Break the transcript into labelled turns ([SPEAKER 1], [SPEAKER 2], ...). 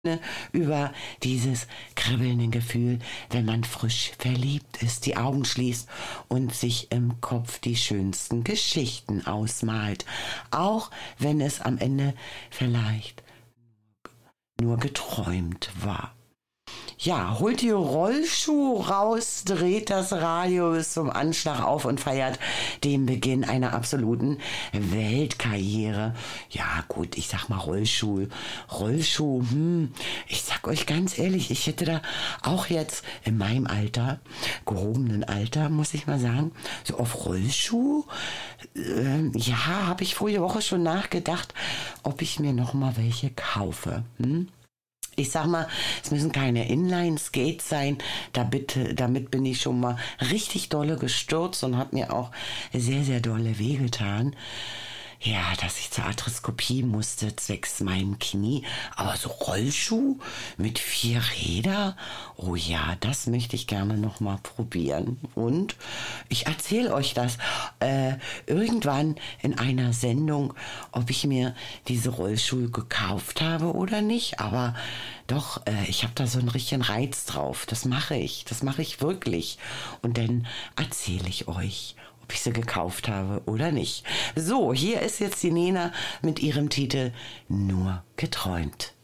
[SPEAKER 1] über dieses kribbelnde Gefühl, wenn man frisch verliebt ist, die Augen schließt und sich im Kopf die schönsten Geschichten ausmalt, auch wenn es am Ende vielleicht nur geträumt war. Ja, holt die Rollschuhe raus, dreht das Radio bis zum Anschlag auf und feiert den Beginn einer absoluten Weltkarriere. Ja gut, ich sag mal Rollschuh, ich sag euch ganz ehrlich, ich hätte da auch jetzt in meinem Alter, gehobenen Alter, muss ich mal sagen, so auf Rollschuh, ja, habe ich vorige Woche schon nachgedacht, ob ich mir noch mal welche kaufe. Ich sag mal, es müssen keine Inline-Skates sein. Damit bin ich schon mal richtig dolle gestürzt und habe mir auch sehr, sehr dolle wehgetan. Ja, dass ich zur Arthroskopie musste, zwecks meinem Knie. Aber so Rollschuh mit 4 Räder, oh ja, das möchte ich gerne noch mal probieren. Und ich erzähle euch das irgendwann in einer Sendung, ob ich mir diese Rollschuhe gekauft habe oder nicht. Aber doch, ich habe da so einen richtigen Reiz drauf. Das mache ich wirklich. Und dann erzähle ich euch, ob ich sie gekauft habe oder nicht. So, hier ist jetzt die Nena mit ihrem Titel Nur geträumt.